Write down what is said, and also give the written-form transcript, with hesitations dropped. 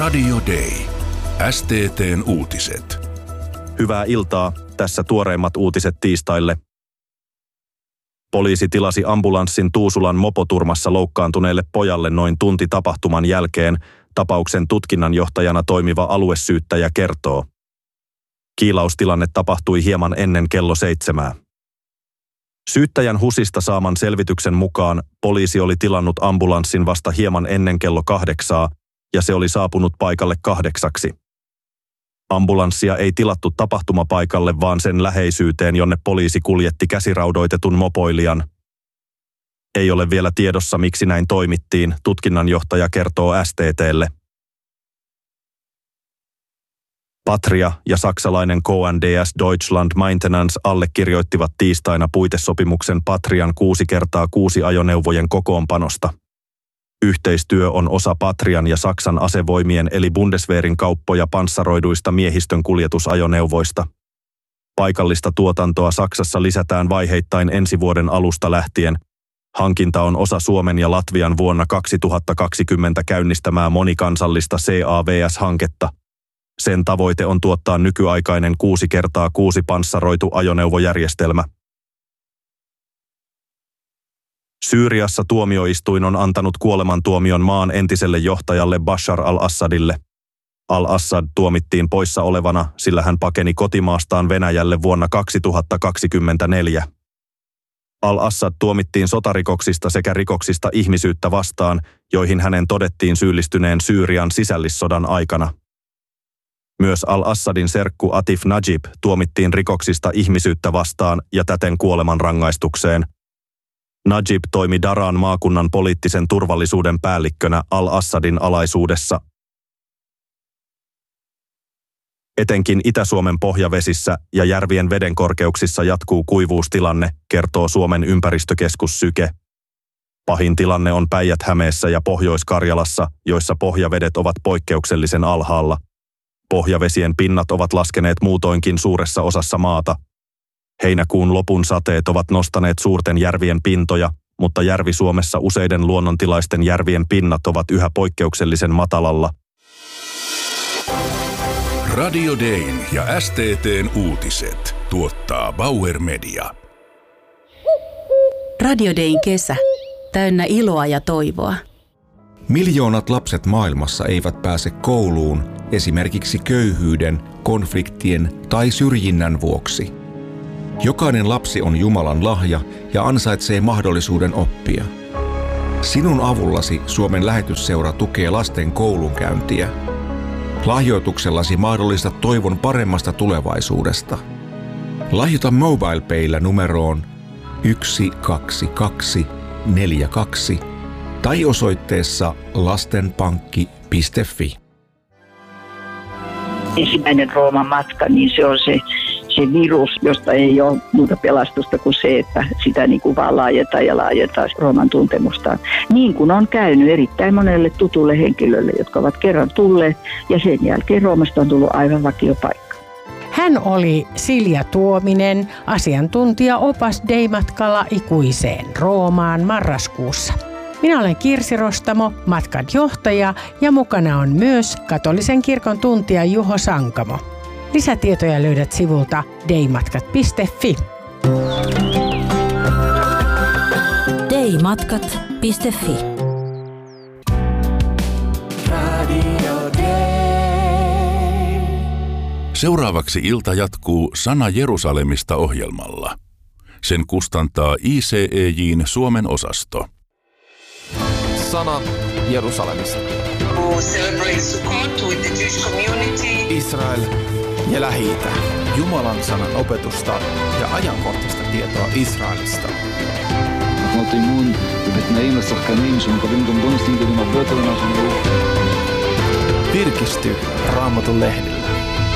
Radio Day. STT:n uutiset. Hyvää iltaa. Tässä tuoreimmat uutiset tiistaille. Poliisi tilasi ambulanssin Tuusulan mopoturmassa loukkaantuneelle pojalle noin tunti tapahtuman jälkeen, tapauksen tutkinnanjohtajana toimiva aluesyyttäjä kertoo. Kiilaustilanne tapahtui hieman ennen kello 7. Syyttäjän HUSista saaman selvityksen mukaan poliisi oli tilannut ambulanssin vasta hieman ennen kello 8 ja se oli saapunut paikalle 8. Ambulanssia ei tilattu tapahtumapaikalle, vaan sen läheisyyteen, jonne poliisi kuljetti käsiraudoitetun mopoilijan. Ei ole vielä tiedossa, miksi näin toimittiin, tutkinnanjohtaja kertoo STT:lle. Patria ja saksalainen KNDS Deutschland Maintenance allekirjoittivat tiistaina puitesopimuksen Patrian 6x6 ajoneuvojen kokoonpanosta. Yhteistyö on osa Patrian ja Saksan asevoimien eli Bundeswehrin kauppoja panssaroiduista miehistön kuljetusajoneuvoista. Paikallista tuotantoa Saksassa lisätään vaiheittain ensi vuoden alusta lähtien. Hankinta on osa Suomen ja Latvian vuonna 2020 käynnistämää monikansallista CAVS-hanketta. Sen tavoite on tuottaa nykyaikainen 6x6 panssaroitu ajoneuvojärjestelmä. Syyriassa tuomioistuin on antanut kuolemantuomion maan entiselle johtajalle Bashar al-Assadille. Al-Assad tuomittiin poissa olevana, sillä hän pakeni kotimaastaan Venäjälle vuonna 2024. Al-Assad tuomittiin sotarikoksista sekä rikoksista ihmisyyttä vastaan, joihin hänen todettiin syyllistyneen Syyrian sisällissodan aikana. Myös al-Assadin serkku Atif Najib tuomittiin rikoksista ihmisyyttä vastaan ja täten kuolemanrangaistukseen. Najib toimi Daran maakunnan poliittisen turvallisuuden päällikkönä al-Assadin alaisuudessa. Etenkin Itä-Suomen pohjavesissä ja järvien vedenkorkeuksissa jatkuu kuivuustilanne, kertoo Suomen ympäristökeskus Syke. Pahin tilanne on Päijät-Hämeessä ja Pohjois-Karjalassa, joissa pohjavedet ovat poikkeuksellisen alhaalla. Pohjavesien pinnat ovat laskeneet muutoinkin suuressa osassa maata. Heinäkuun lopun sateet ovat nostaneet suurten järvien pintoja, mutta Järvi-Suomessa useiden luonnontilaisten järvien pinnat ovat yhä poikkeuksellisen matalalla. Radio Dayn ja STT:n uutiset tuottaa Bauer Media. Radio Dayn kesä. Täynnä iloa ja toivoa. Miljoonat lapset maailmassa eivät pääse kouluun esimerkiksi köyhyyden, konfliktien tai syrjinnän vuoksi. Jokainen lapsi on Jumalan lahja ja ansaitsee mahdollisuuden oppia. Sinun avullasi Suomen lähetysseura tukee lasten koulunkäyntiä. Lahjoituksellasi mahdollistat toivon paremmasta tulevaisuudesta. Lahjoita MobilePaylla numeroon 12242 tai osoitteessa lastenpankki.fi. Ensimmäinen Rooman matka, niin se on se virus, josta ei ole muuta pelastusta kuin se, että sitä niin kuin vaan laajentaa Rooman tuntemustaan. Niin kuin on käynyt erittäin monelle tutulle henkilölle, jotka ovat kerran tulleet ja sen jälkeen Roomasta on tullut aivan vakiopaikka. Hän oli Silja Tuominen, asiantuntija-opas Day-matkalla ikuiseen Roomaan marraskuussa. Minä olen Kirsi Rostamo, matkan johtaja ja mukana on myös katolisen kirkon tuntija Juho Sankamo. Lisätietoja löydät sivulta daymatkat.fi. daymatkat.fi. Seuraavaksi ilta jatkuu Sana Jerusalemista -ohjelmalla. Sen kustantaa ICEJ:n Suomen osasto. Sana Jerusalemista. Israel ja Lähi-itä. Jumalan sanan opetusta ja ajankohtaista tietoa Israelista. Virkisty Raamatun lehdellä.